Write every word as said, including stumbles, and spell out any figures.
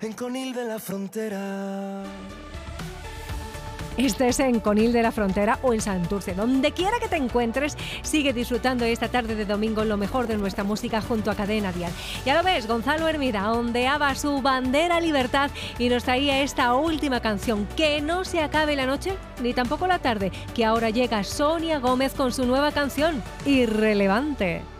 en Conil de la Frontera. Estés en Conil de la Frontera o en Santurce, donde quiera que te encuentres, sigue disfrutando esta tarde de domingo lo mejor de nuestra música junto a Cadena Dial. Ya lo ves, Gonzalo Hermida ondeaba su bandera libertad y nos traía esta última canción, Que no se acabe la noche ni tampoco la tarde, que ahora llega Sonia Gómez con su nueva canción, Irrelevante.